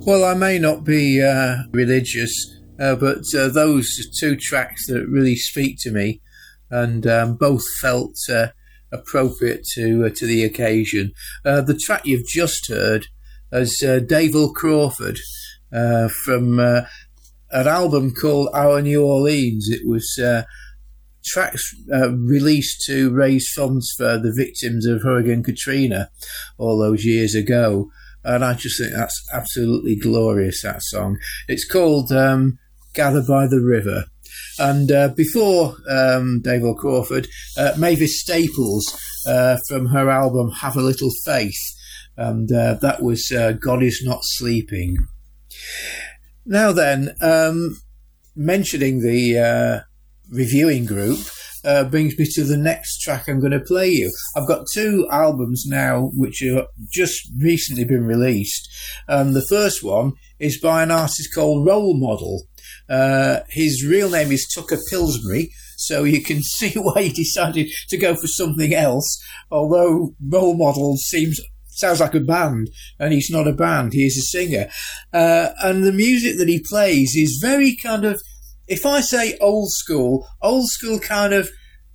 Well, I may not be religious, but those are two tracks that really speak to me, and both felt appropriate to the occasion. The track you've just heard is David Crawford from an album called Our New Orleans. It was tracks released to raise funds for the victims of Hurricane Katrina all those years ago. And I just think that's absolutely glorious, that song. It's called Gather by the River. And before David Crawford, Mavis Staples from her album Have a Little Faith. And that was God Is Not Sleeping. Now then, mentioning the reviewing group brings me to the next track I'm going to play you. I've got two albums now which have just recently been released. The first one is by an artist called Role Model. His real name is Tucker Pillsbury, so you can see why he decided to go for something else, although Role Model sounds like a band, and he's not a band, he is a singer. And the music that he plays is very kind of, if I say old school kind of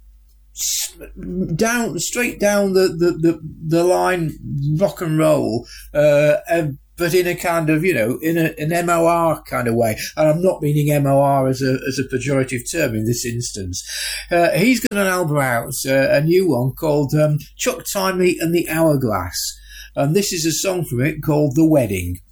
straight down the line rock and roll, but in a kind of, in an MOR kind of way. And I'm not meaning MOR as a pejorative term in this instance. He's got an album out, a new one called Chuck Timely and the Hourglass. And this is a song from it called The Wedding.